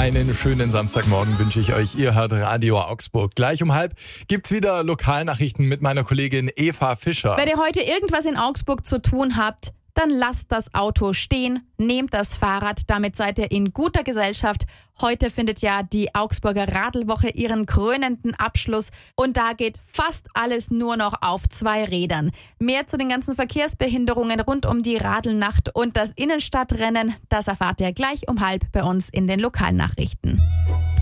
Einen schönen Samstagmorgen wünsche ich euch. Ihr hört Radio Augsburg. Gleich um 12:30 gibt's wieder Lokalnachrichten mit meiner Kollegin Eva Fischer. Wenn ihr heute irgendwas in Augsburg zu tun habt, dann lasst das Auto stehen, nehmt das Fahrrad, damit seid ihr in guter Gesellschaft. Heute findet ja die Augsburger Radlwoche ihren krönenden Abschluss und da geht fast alles nur noch auf 2 Rädern. Mehr zu den ganzen Verkehrsbehinderungen rund um die Radlnacht und das Innenstadtrennen, das erfahrt ihr gleich um 12:30 bei uns in den Lokalnachrichten.